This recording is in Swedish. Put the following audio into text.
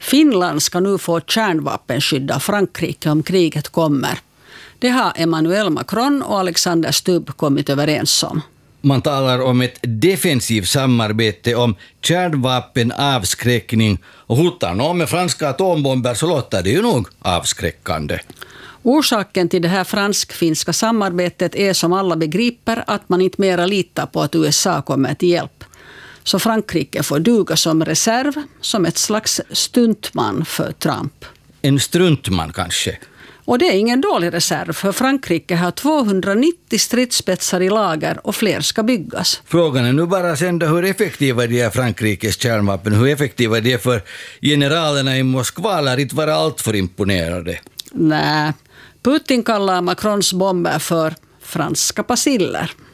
Finland ska nu få kärnvapenskydd av Frankrike om kriget kommer. Det har Emmanuel Macron och Alexander Stubb kommit överens om. Man talar om ett defensivt samarbete om kärnvapenavskräckning och hotar någon med franska atombomber så låter det ju nog avskräckande. Orsaken till det här fransk-finska samarbetet är som alla begriper att man inte mera litar på att USA kommer till hjälp. Så Frankrike får duga som reserv, som ett slags stuntman för Trump. En struntman kanske. Och det är ingen dålig reserv, för Frankrike har 290 stridsspetsar i lager och fler ska byggas. Frågan är nu bara sen hur effektiva de är Frankrikes kärnvapen, hur effektiva de är för generalerna i Moskva lär inte vara allt för imponerade. Nej, Putin kallar Macrons bomber för franska pasiller.